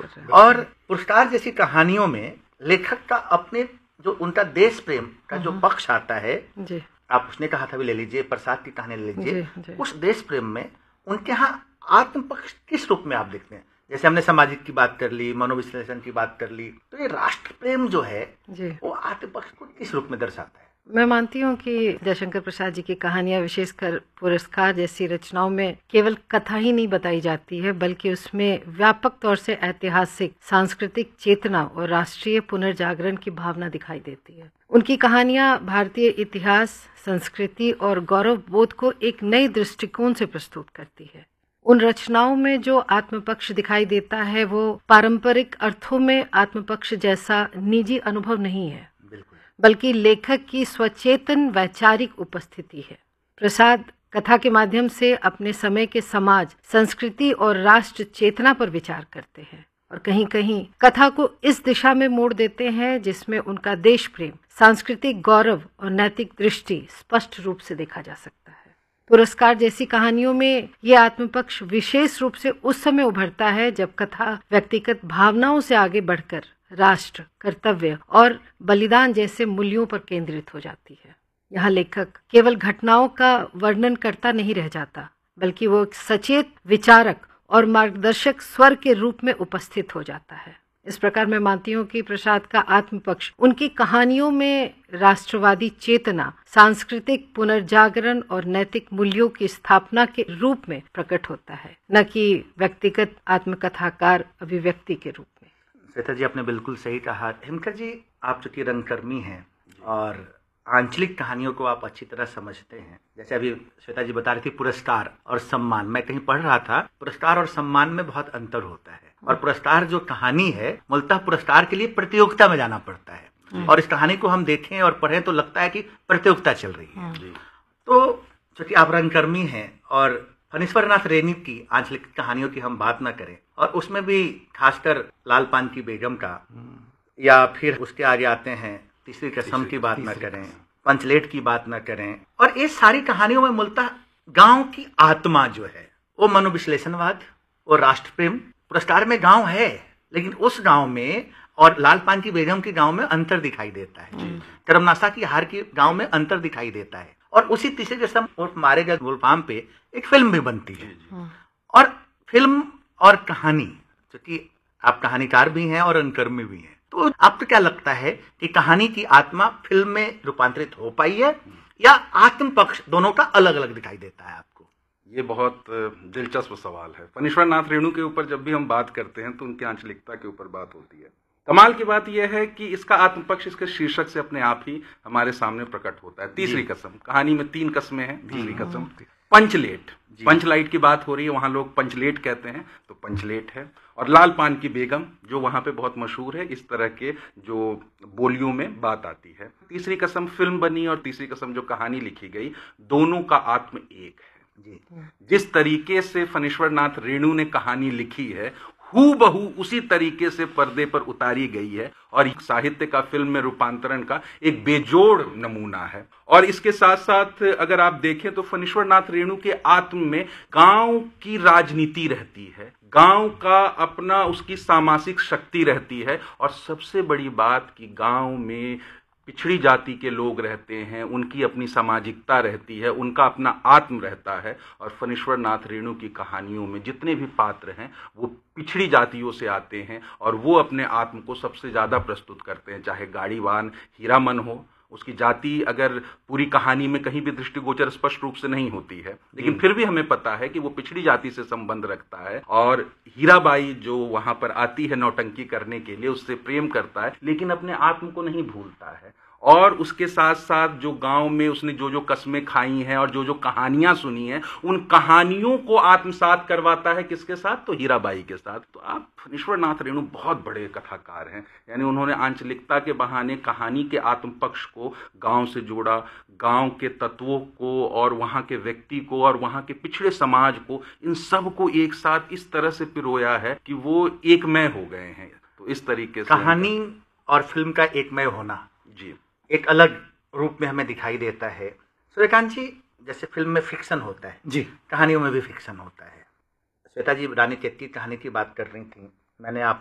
कर रहे हैं। और पुरस्कार जैसी कहानियों में लेखक का अपने जो उनका देश प्रेम का जो पक्ष आता है जी, आप उसने कहा था भी ले लीजिए, प्रसाद की कहानी ले लीजिए, जी। उस देश प्रेम में उनके यहाँ आत्म पक्ष किस रूप में आप देखते हैं? जैसे हमने सामाजिक की बात कर ली, मनोविश्लेषण की बात कर ली, तो ये राष्ट्र प्रेम जो है जी, वो आत्म पक्ष को किस रूप में दर्शाता है? मैं मानती हूँ कि जयशंकर प्रसाद जी की कहानियां विशेषकर पुरस्कार जैसी रचनाओं में केवल कथा ही नहीं बताई जाती है, बल्कि उसमें व्यापक तौर से ऐतिहासिक, सांस्कृतिक चेतना और राष्ट्रीय पुनर्जागरण की भावना दिखाई देती है। उनकी कहानियां भारतीय इतिहास, संस्कृति और गौरव बोध को एक नए दृष्टिकोण से प्रस्तुत करती है। उन रचनाओं में जो आत्मपक्ष दिखाई देता है वो पारंपरिक अर्थों में आत्मपक्ष जैसा निजी अनुभव नहीं है, बल्कि लेखक की स्वचेतन वैचारिक उपस्थिति है। प्रसाद कथा के माध्यम से अपने समय के समाज, संस्कृति और राष्ट्र चेतना पर विचार करते हैं और कहीं कहीं कथा को इस दिशा में मोड़ देते हैं जिसमें उनका देश प्रेम, सांस्कृतिक गौरव और नैतिक दृष्टि स्पष्ट रूप से देखा जा सकता है। पुरस्कार जैसी कहानियों में ये आत्मपक्ष विशेष रूप से उस समय उभरता है जब कथा व्यक्तिगत भावनाओं से आगे बढ़कर राष्ट्र, कर्तव्य और बलिदान जैसे मूल्यों पर केंद्रित हो जाती है। यहाँ लेखक केवल घटनाओं का वर्णन करता नहीं रह जाता, बल्कि वो एक सचेत विचारक और मार्गदर्शक स्वर के रूप में उपस्थित हो जाता है। इस प्रकार मैं मानती हूँ कि प्रसाद का आत्मपक्ष उनकी कहानियों में राष्ट्रवादी चेतना, सांस्कृतिक पुनर्जागरण और नैतिक मूल्यों की स्थापना के रूप में प्रकट होता है, न कि व्यक्तिगत आत्मकथाकार अभिव्यक्ति के रूप में। श्वेता जी, आपने बिल्कुल सही कहा। हेमकर जी, आप चूंकि रंगकर्मी हैं और आंचलिक कहानियों को आप अच्छी तरह समझते हैं। जैसे अभी श्वेता जी बता रही थी पुरस्कार और सम्मान, मैं कहीं पढ़ रहा था पुरस्कार और सम्मान में बहुत अंतर होता है। और पुरस्कार जो कहानी है मूलतः पुरस्कार के लिए प्रतियोगिता में जाना पड़ता है, और इस कहानी को हम देखें और पढ़ें तो लगता है कि प्रतियोगिता चल रही है। तो चूंकि आप रंगकर्मी हैं और फणीश्वरनाथ रेणु की आंचलिक कहानियों की हम बात न करें, और उसमें भी खासकर लाल पान की बेगम का, या फिर उसके आगे आते हैं तीसरी कसम की बात न करें, पंचलेट की बात न करें, और ये सारी कहानियों में मूलतः गांव की आत्मा जो है वो मनोविश्लेषणवाद और राष्ट्र प्रेम। पुरस्कार में गांव है, लेकिन उस गांव में और लाल पान की बेगम के गांव में अंतर दिखाई देता है, करमनाशा की हार के गांव में अंतर दिखाई देता है। और उसी तीसरी कसम और मारे गए गुलफाम पे एक फिल्म भी बनती है। और फिल्म और कहानी, क्योंकि आप कहानीकार भी हैं और रंगकर्मी भी हैं, तो आपको क्या लगता है कि कहानी की आत्मा फिल्म में रूपांतरित हो पाई है या आत्म पक्ष दोनों का अलग अलग दिखाई देता है आपको? ये बहुत दिलचस्प सवाल है। फणीश्वरनाथ रेणु के ऊपर जब भी हम बात करते हैं तो उनकी आंचलिकता के ऊपर बात होती है। कमाल की बात यह है कि इसका आत्मपक्ष इसके शीर्षक से अपने आप ही हमारे सामने प्रकट होता है। तीसरी कसम, कहानी में 3 कस्में हैं। तीसरी कसम, पंचलेट, पंचलाइट की बात हो रही है, वहां लोग पंचलेट कहते हैं, तो पंचलेट है। और लाल पान की बेगम जो वहां पे बहुत मशहूर है, इस तरह के जो बोलियों में बात आती है। तीसरी कसम फिल्म बनी और तीसरी कसम जो कहानी लिखी गई, दोनों का आत्म एक है। जिस तरीके से फणीश्वरनाथ रेणु ने कहानी लिखी है, हूबहू उसी तरीके से पर्दे पर उतारी गई है और साहित्य का फिल्म में रूपांतरण का एक बेजोड़ नमूना है। और इसके साथ साथ अगर आप देखें तो फणीश्वरनाथ रेणु के आत्म में गांव की राजनीति रहती है, गांव का अपना उसकी सामाजिक शक्ति रहती है, और सबसे बड़ी बात कि गांव में पिछड़ी जाति के लोग रहते हैं, उनकी अपनी सामाजिकता रहती है, उनका अपना आत्म रहता है। और फणीश्वरनाथ रेणु की कहानियों में जितने भी पात्र हैं वो पिछड़ी जातियों से आते हैं और वो अपने आत्म को सबसे ज़्यादा प्रस्तुत करते हैं। चाहे गाड़ीवान हीरामन हो, उसकी जाति अगर पूरी कहानी में कहीं भी दृष्टिगोचर स्पष्ट रूप से नहीं होती है, लेकिन फिर भी हमें पता है कि वो पिछड़ी जाति से संबंध रखता है। और हीराबाई जो वहां पर आती है नौटंकी करने के लिए, उससे प्रेम करता है, लेकिन अपने आत्म को नहीं भूलता है। और उसके साथ साथ जो गांव में उसने जो जो कस्में खाई हैं और जो जो कहानियां सुनी हैं, उन कहानियों को आत्मसात करवाता है किसके साथ? तो हीराबाई के साथ। तो आप फणीश्वरनाथ रेणु बहुत बड़े कथाकार हैं, यानी उन्होंने आंचलिकता के बहाने कहानी के आत्म पक्ष को गांव से जोड़ा, गांव के तत्वों को और वहां के व्यक्ति को और वहां के पिछड़े समाज को, इन सब को एक साथ इस तरह से पिरोया है कि वो एकमय हो गए हैं। तो इस तरीके से कहानी और फिल्म का एकमय होना जी एक अलग रूप में हमें दिखाई देता है। सूर्यकांत जी, जैसे फिल्म में फिक्शन होता है जी, कहानियों में भी फिक्शन होता है। श्वेता जी रानी चेत की कहानी की बात कर रही थी, मैंने आप